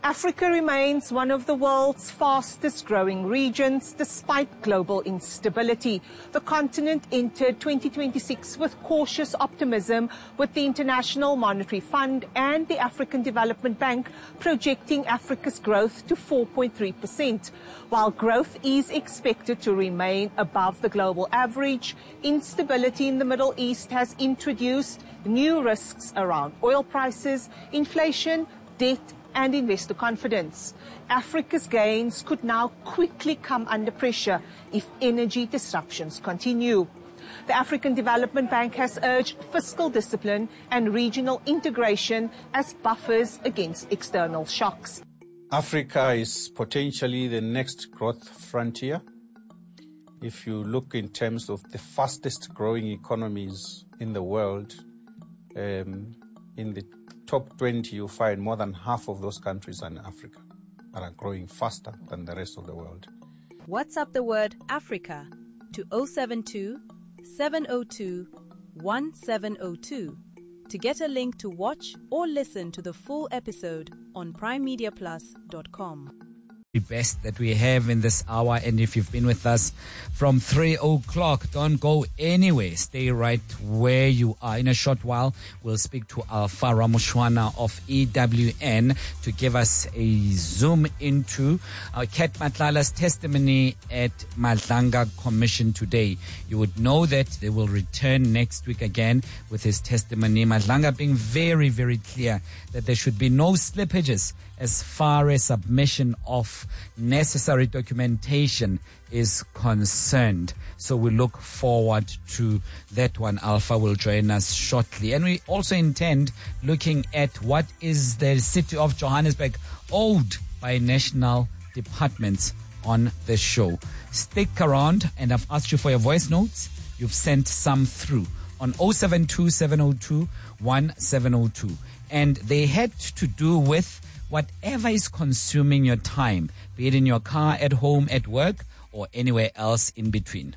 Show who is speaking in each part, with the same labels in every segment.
Speaker 1: Africa remains one of the world's fastest growing regions despite global instability. The continent entered 2026 with cautious optimism, with the International Monetary Fund and the African Development Bank projecting Africa's growth to 4.3%. While growth is expected to remain above the global average, instability in the Middle East has introduced new risks around oil prices, inflation, debt and investor confidence. Africa's gains could now quickly come under pressure if energy disruptions continue. The African Development Bank has urged fiscal discipline and regional integration as buffers against external shocks.
Speaker 2: Africa is potentially the next growth frontier. If you look in terms of the fastest growing economies in the world, in the top 20, you find more than half of those countries are in Africa and are growing faster than the rest of the world.
Speaker 3: WhatsApp the word Africa to 072 702 1702 to get a link to watch or listen to the full episode on primemediaplus.com.
Speaker 4: The best that we have in this hour, and if you've been with us from 3 o'clock, don't go anywhere. Stay right where you are. In a short while, we'll speak to Alpha Ramushwana of EWN to give us a zoom into Kat Matlala's testimony at Madlanga Commission today. You would know that they will return next week again with his testimony. Madlanga being very, very clear that there should be no slippages as far as submission of necessary documentation is concerned. So we look forward to that one. Alpha will join us shortly. And we also intend looking at what is the city of Johannesburg owed by national departments on the show. Stick around, and I've asked you for your voice notes. You've sent some through on 072 702 1702. And they had to do with whatever is consuming your time, be it in your car, at home, at work, or anywhere else in between.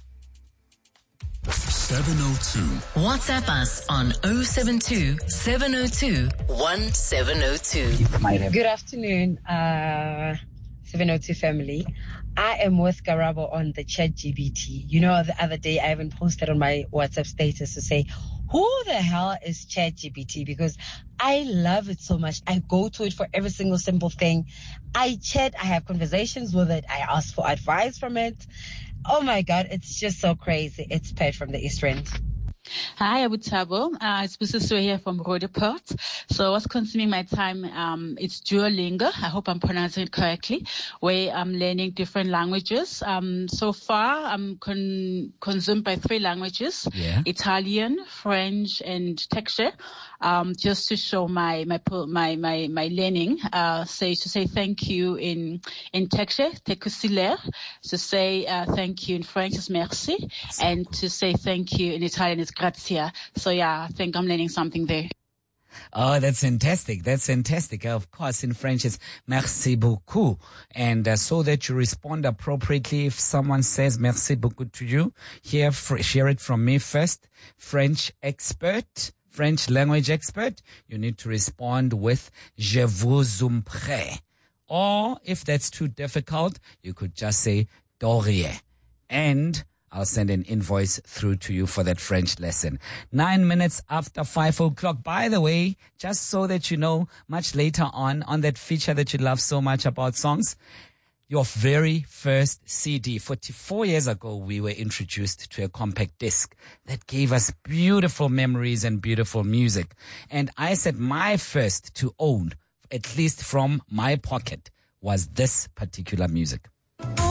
Speaker 5: 702. WhatsApp us on 072 702 1702.
Speaker 6: Good afternoon, 702 family. I am with Garabo on the ChatGPT. You know, the other day I even posted on my WhatsApp status to say, who the hell is ChatGPT? Because I love it so much. I go to it for every single simple thing. I chat, I have conversations with it. I ask for advice from it. Oh my God, it's just so crazy. It's Pat from the East Rand.
Speaker 7: Hi, Abutabo. It's Busiso here from Roodepoort. So what's consuming my time, it's Duolingo. I hope I'm pronouncing it correctly, where I'm learning different languages. So far, I'm consumed by 3 languages, Italian, French, and Texture. Just to show my learning, to say thank you in Texture, tekusile, to say thank you in French is merci, and to say thank you in Italian is grazie. So yeah, I think I'm learning something there.
Speaker 4: Oh, that's fantastic. That's fantastic. Of course, in French, it's merci beaucoup. And so that you respond appropriately, if someone says merci beaucoup to you, hear it from me first. French language expert, you need to respond with je vous en prie. Or if that's too difficult, you could just say Dorier. And I'll send an invoice through to you for that French lesson. 9 minutes after 5 o'clock. By the way, just so that you know, much later on that feature that you love so much about songs, your very first CD. 44 years ago, we were introduced to a compact disc that gave us beautiful memories and beautiful music. And I said my first to own, at least from my pocket, was this particular music.